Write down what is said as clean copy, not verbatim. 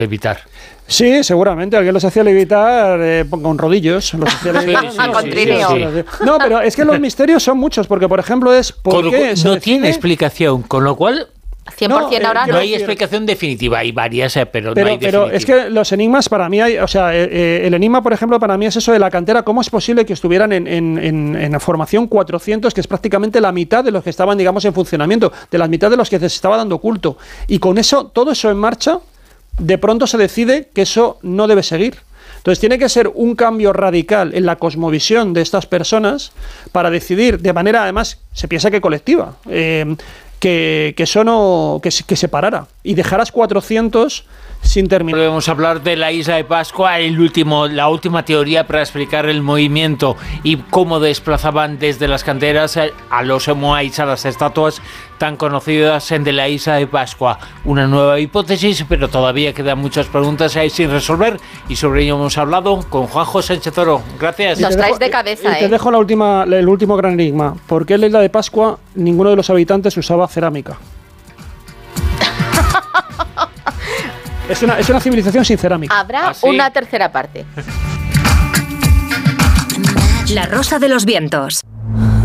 Evitar. Sí, seguramente. Alguien los hacía levitar con rodillos. Los hacía levitar. Con trineo. No, pero es que los misterios son muchos, porque, por ejemplo, es por qué se no decide... tiene explicación, con lo cual 100% ahora no no. hay explicación definitiva, hay varias, pero no hay Pero definitiva. es que los enigmas para mí hay, o sea, el enigma, por ejemplo, para mí es eso de la cantera. ¿Cómo es posible que estuvieran en la formación 400, que es prácticamente la mitad de los que estaban, digamos, en funcionamiento, de la mitad de los que se estaba dando culto? Y con eso, todo eso en marcha, de pronto se decide que eso no debe seguir. Entonces tiene que ser un cambio radical en la cosmovisión de estas personas para decidir de manera, además, se piensa que colectiva, que eso no, que se parara y dejaras 400 sin terminar. Volvemos a hablar de la isla de Pascua, la última teoría para explicar el movimiento y cómo desplazaban desde las canteras a los moais, a las estatuas tan conocidas de la isla de Pascua. Una nueva hipótesis, pero todavía quedan muchas preguntas ahí sin resolver, y sobre ello hemos hablado con Juanjo Sánchez Oro. Gracias. Nos traes de cabeza, Te dejo el último gran enigma. ¿Por qué en la isla de Pascua ninguno de los habitantes usaba cerámica? Es una civilización sin cerámica. Habrá una tercera parte. La Rosa de los Vientos.